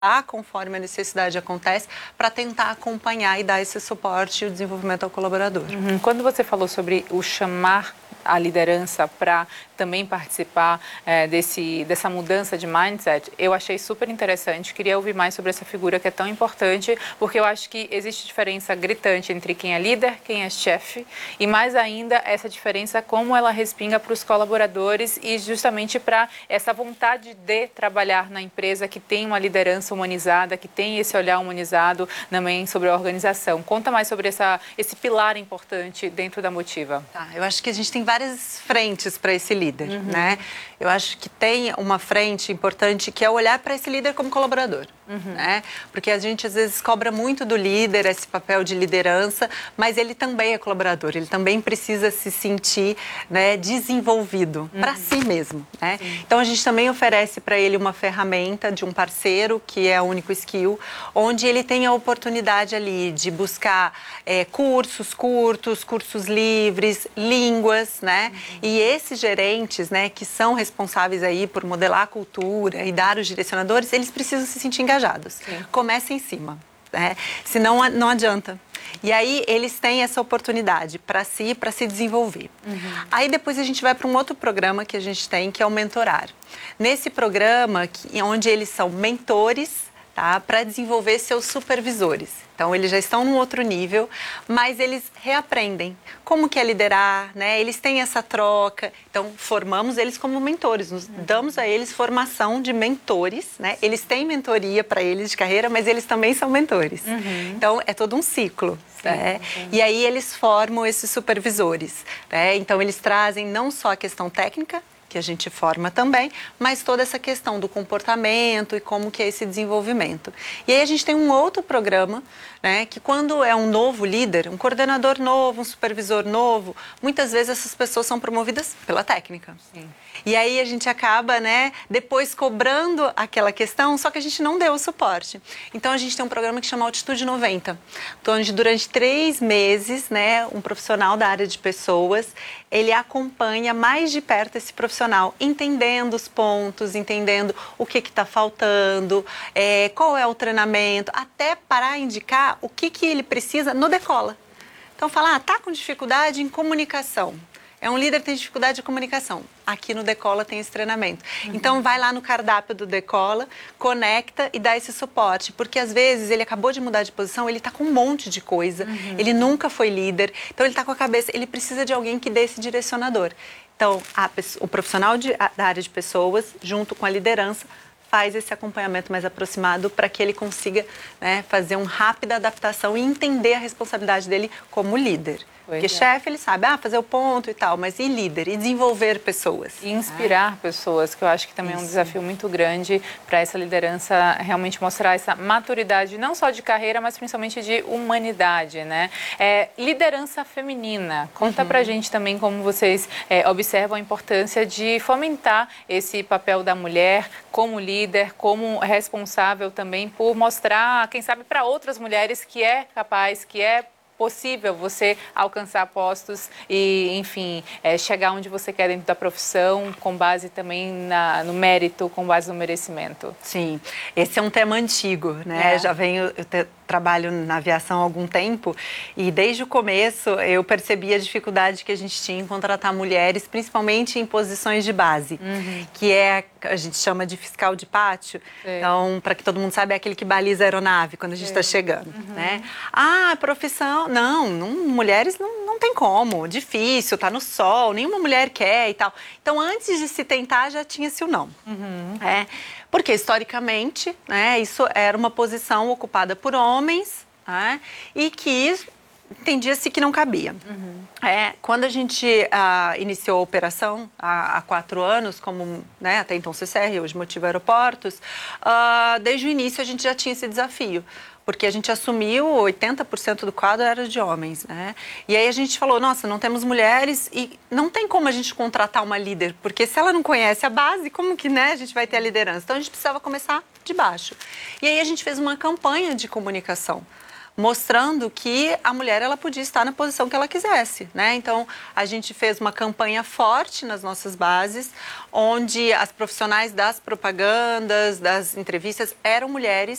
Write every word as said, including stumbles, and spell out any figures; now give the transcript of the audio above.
conforme a necessidade acontece, para tentar acompanhar e dar esse suporte e o desenvolvimento ao colaborador. Uhum. Quando você falou sobre o chamar a liderança para também participar é, desse, dessa mudança de mindset, eu achei super interessante. Queria ouvir mais sobre essa figura que é tão importante, porque eu acho que existe diferença gritante entre quem é líder, quem é chefe, e mais ainda essa diferença como ela respinga para os colaboradores e justamente para essa vontade de trabalhar na empresa que tem uma liderança humanizada, que tem esse olhar humanizado também sobre a organização. Conta mais sobre essa, esse pilar importante dentro da Motiva. Tá, eu acho que a gente tem várias frentes para esse líder. Uhum. Né? Eu acho que tem uma frente importante que é olhar para esse líder como colaborador. Uhum. Né? Porque a gente às vezes cobra muito do líder esse papel de liderança, mas ele também é colaborador, ele também precisa se sentir, né, desenvolvido uhum. para si mesmo. Né? Então a gente também oferece para ele uma ferramenta de um parceiro que é a Único Skill, onde ele tem a oportunidade ali de buscar é, cursos curtos, cursos livres, línguas, né? Uhum. E esses gerentes, né, que são responsáveis aí por modelar a cultura e dar os direcionadores, eles precisam se sentir engajados. Sim. Começa em cima, né? Senão não adianta. E aí eles têm essa oportunidade para si, para se desenvolver. Uhum. Aí depois a gente vai para um outro programa que a gente tem, que é o Mentorar. Nesse programa, que, onde eles são mentores, tá, para desenvolver seus supervisores. Então, eles já estão num outro nível, mas eles reaprendem como que é liderar, né? Eles têm essa troca. Então, formamos eles como mentores, nos uhum. damos a eles formação de mentores, né? Eles têm mentoria para eles de carreira, mas eles também são mentores. Uhum. Então, é todo um ciclo. Sim, né? Sim. E aí, eles formam esses supervisores. Né? Então, eles trazem não só a questão técnica, que a gente forma também, mas toda essa questão do comportamento e como que é esse desenvolvimento. E aí a gente tem um outro programa, né, que quando é um novo líder, um coordenador novo, um supervisor novo, muitas vezes essas pessoas são promovidas pela técnica. Sim. E aí a gente acaba, né, depois cobrando aquela questão, só que a gente não deu o suporte. Então a gente tem um programa que chama Altitude noventa, onde durante três meses, né, um profissional da área de pessoas, ele acompanha mais de perto esse profissional, entendendo os pontos, entendendo o que está faltando, é, qual é o treinamento, até para indicar o que, que ele precisa no Decola. Então, falar, ah, tá com dificuldade em comunicação. É um líder que tem dificuldade de comunicação. Aqui no Decola tem esse treinamento. Uhum. Então, vai lá no cardápio do Decola, conecta e dá esse suporte. Porque, às vezes, ele acabou de mudar de posição, ele está com um monte de coisa, uhum. ele nunca foi líder, então ele está com a cabeça, ele precisa de alguém que dê esse direcionador. Então, a, o profissional de, a, da área de pessoas, junto com a liderança, faz esse acompanhamento mais aproximado para que ele consiga, né, fazer uma rápida adaptação e entender a responsabilidade dele como líder. Pois Porque é. chefe, ele sabe, ah, fazer o ponto e tal, mas e líder? E desenvolver pessoas? E inspirar ah. pessoas, que eu acho que também Isso. é um desafio muito grande para essa liderança realmente mostrar essa maturidade, não só de carreira, mas principalmente de humanidade, né? É, liderança feminina. Conta uhum. pra gente também como vocês é, observam a importância de fomentar esse papel da mulher como líder, como responsável também por mostrar, quem sabe, para outras mulheres que é capaz, que é possível você alcançar postos e, enfim, é, chegar onde você quer dentro da profissão, com base também na, no mérito, com base no merecimento. Sim, esse é um tema antigo, né? É. Já venho, eu te, trabalho na aviação há algum tempo e desde o começo eu percebi a dificuldade que a gente tinha em contratar mulheres, principalmente em posições de base, uhum. que é, a gente chama de fiscal de pátio. É. Então, para que todo mundo saiba, é aquele que baliza a aeronave quando a gente está é. chegando, uhum. né? Ah, profissão... Não, não, mulheres não, não tem como, difícil, tá no sol, nenhuma mulher quer e tal. Então, antes de se tentar, já tinha-se o não. Uhum. É, porque, historicamente, né, isso era uma posição ocupada por homens, né, e que entendia-se que não cabia. Uhum. É, quando a gente ah, iniciou a operação há, há quatro anos, como, né, até então C C R, hoje Motiva Aeroportos, ah, desde o início a gente já tinha esse desafio. Porque a gente assumiu oitenta por cento do quadro era de homens, né? E aí a gente falou, nossa, não temos mulheres e não tem como a gente contratar uma líder, porque se ela não conhece a base, como que, né, a gente vai ter a liderança? Então a gente precisava começar de baixo. E aí a gente fez uma campanha de comunicação. mostrando que a mulher ela podia estar na posição que ela quisesse, né? Então, a gente fez uma campanha forte nas nossas bases, onde as profissionais das propagandas, das entrevistas, eram mulheres